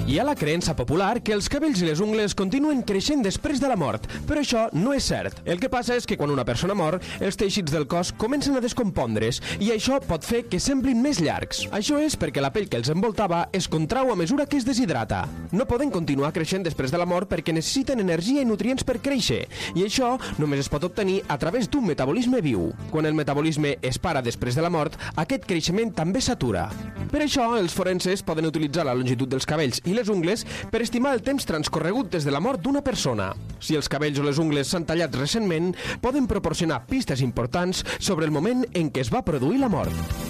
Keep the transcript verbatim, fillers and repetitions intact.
Hi ha la creença popular que els cabells i les ungles continuen creixent després de la mort, però això no és cert. El que passa és que quan una persona mor, els teixits del cos comencen a descompondre's i això pot fer que semblin més llargs. Això és perquè la pell que els envoltava es contrau a mesura que es deshidrata. No poden continuar creixent després de la mort perquè necessiten energia i nutrients per créixer, i això només es pot obtenir a través d'un metabolisme viu. Quan el metabolisme es para després de la mort, aquest creixement també s'atura. Per això, els forenses poden utilitzar la longitud dels cabells i les ungles per estimar el temps transcorregut des de la mort d'una persona. Si els cabells o les ungles s'han tallat recentment, poden proporcionar pistes importants sobre el moment en què es va produir la mort.